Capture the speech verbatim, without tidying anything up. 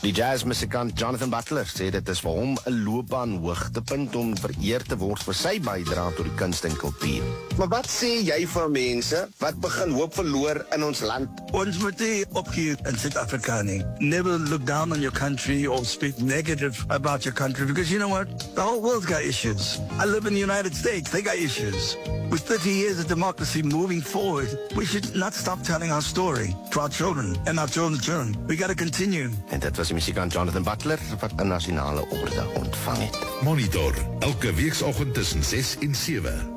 Die jazzmusikant Jonathan Butler sê dit is vir hom 'n loopbaan hoogtepunt om vereer te word vir sy bydrae tot die kunst en kultuur. Maar wat sê jy vir mense wat begin hoop verloor in ons land? Ons moet nie opgee in Suid-Afrika nie. Never look down on your country or speak negative about your country, because you know what? The whole world's got issues. I live in the United States. They got issues. With thirty years of democracy moving forward, we should not stop telling our story to our children and our children's children. We got to continue. En dit was die musikant Jonathan Butler wat 'n nasionale orde ontvang het. Monitor, elke weekoggend tussen ses en sewe.